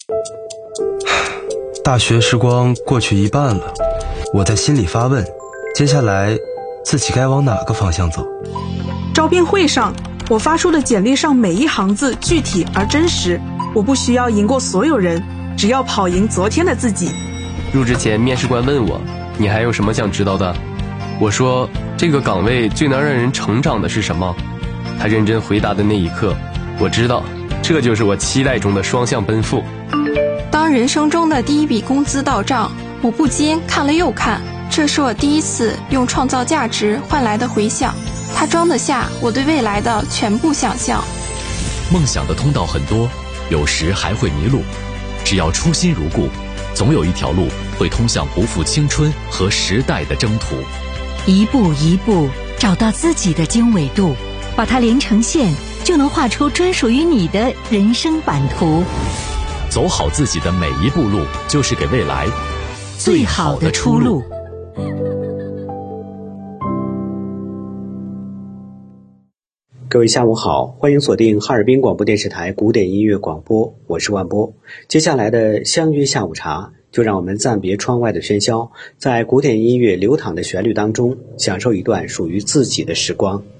大学时光过去一半了，我在心里发问，接下来自己该往哪个方向走？ 招聘会上，我发出的简历上每一行字具体而真实，我不需要赢过所有人，只要跑赢昨天的自己。 入职前，面试官问我，你还有什么想知道的？我说，这个岗位最能让人成长的是什么？他认真回答的那一刻，我知道，这就是我期待中的双向奔赴。 当人生中的第一笔工资到账，我不禁看了又看，这是我第一次用创造价值换来的回响，它装得下我对未来的全部想象。 梦想的通道很多，有时还会迷路，只要初心如故，总有一条路会通向不负青春和时代的征途。 一步一步找到自己的经纬度，把它连成线，就能画出专属于你的人生版图。 走好自己的每一步路，就是给未来最好的出路。 各位下午好，欢迎锁定哈尔滨广播电视台古典音乐广播，我是万波。接下来的相约下午茶，就让我们暂别窗外的喧嚣，在古典音乐流淌的旋律当中，享受一段属于自己的时光。